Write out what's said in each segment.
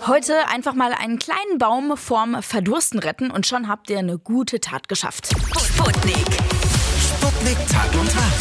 Heute einfach mal einen kleinen Baum vorm Verdursten retten und schon habt ihr eine gute Tat geschafft. Sputnik. Sputnik Tag und Tag.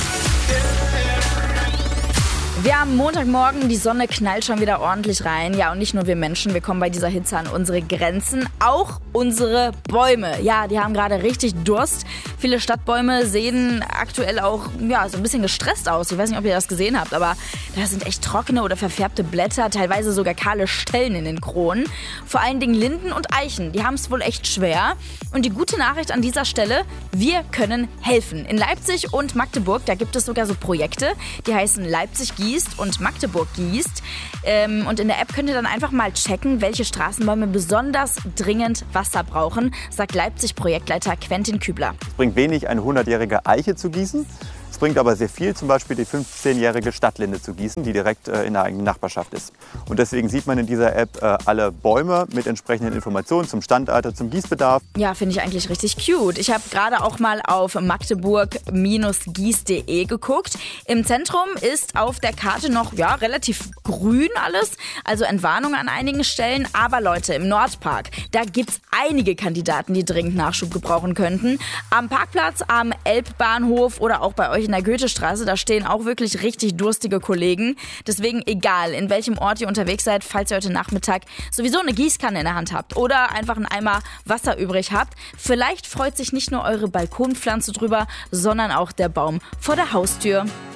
Wir haben Montagmorgen, die Sonne knallt schon wieder ordentlich rein. Ja, und nicht nur wir Menschen, wir kommen bei dieser Hitze an unsere Grenzen. Auch unsere Bäume. Ja, die haben gerade richtig Durst. Viele Stadtbäume sehen aktuell auch so ein bisschen gestresst aus. Ich weiß nicht, ob ihr das gesehen habt, aber da sind echt trockene oder verfärbte Blätter, teilweise sogar kahle Stellen in den Kronen. Vor allen Dingen Linden und Eichen, die haben es wohl echt schwer. Und die gute Nachricht an dieser Stelle, wir können helfen. In Leipzig und Magdeburg, da gibt es sogar so Projekte, die heißen Leipzig gießt und Magdeburg gießt. Und in der App könnt ihr dann einfach mal checken, welche Straßenbäume besonders dringend Wasser brauchen, sagt Leipzig-Projektleiter Quentin Kübler. Es bringt wenig, eine 100-jährige Eiche zu gießen. Es bringt aber sehr viel, zum Beispiel die 15-jährige Stadtlinde zu gießen, die direkt in der eigenen Nachbarschaft ist. Und deswegen sieht man in dieser App alle Bäume mit entsprechenden Informationen zum Standalter, zum Gießbedarf. Ja, finde ich eigentlich richtig cute. Ich habe gerade auch mal auf magdeburg-gieß.de geguckt. Im Zentrum ist auf der Karte noch relativ grün alles, also Entwarnung an einigen Stellen. Aber Leute, im Nordpark, da gibt's einige Kandidaten, die dringend Nachschub gebrauchen könnten. Am Parkplatz, am Elbbahnhof oder auch bei euch in der Goethestraße, da stehen auch wirklich richtig durstige Kollegen. Deswegen egal, in welchem Ort ihr unterwegs seid, falls ihr heute Nachmittag sowieso eine Gießkanne in der Hand habt oder einfach einen Eimer Wasser übrig habt, vielleicht freut sich nicht nur eure Balkonpflanze drüber, sondern auch der Baum vor der Haustür.